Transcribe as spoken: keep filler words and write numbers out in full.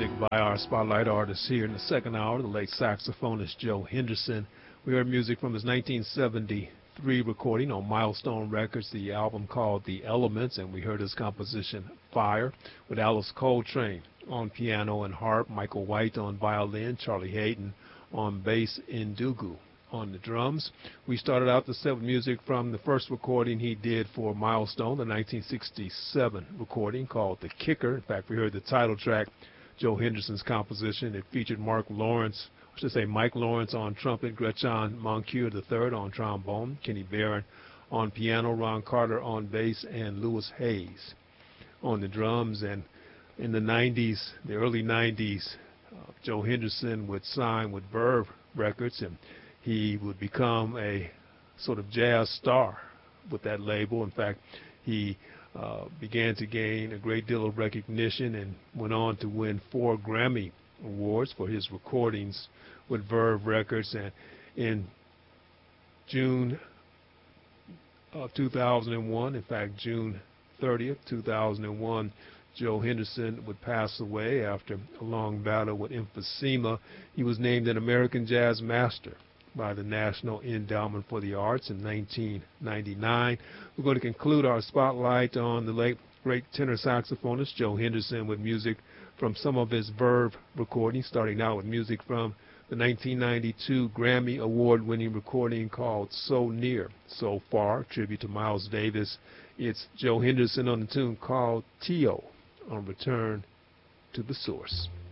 music by our spotlight artist here in the second hour, the late saxophonist Joe Henderson. We heard music from his nineteen seventy-three recording on Milestone Records, the album called The Elements, and we heard his composition Fire with Alice Coltrane on piano and harp, Michael White on violin, Charlie Hayden on bass, Ndugu on the drums. We started out the set with music from the first recording he did for Milestone, the nineteen sixty-seven recording called The Kicker. In fact, we heard the title track, Joe Henderson's composition. It featured Mark Lawrence, I should say Mike Lawrence on trumpet, Gretchen Moncure the third on trombone, Kenny Barron on piano, Ron Carter on bass, and Lewis Hayes on the drums. And in the nineties, the early nineties, uh, Joe Henderson would sign with Verve Records, and he would become a sort of jazz star with that label. In fact, he uh, began to gain a great deal of recognition and went on to win four Grammy Awards for his recordings with Verve Records. And in June of two thousand one, in fact, June thirtieth, two thousand one, Joe Henderson would pass away after a long battle with emphysema. He was named an American Jazz Master by the National Endowment for the Arts in nineteen ninety-nine. We're going to conclude our spotlight on the late great tenor saxophonist Joe Henderson with music from some of his Verve recordings, starting out with music from the nineteen ninety-two Grammy Award-winning recording called So Near, So Far, tribute to Miles Davis. It's Joe Henderson on the tune called Tio on Return to the Source.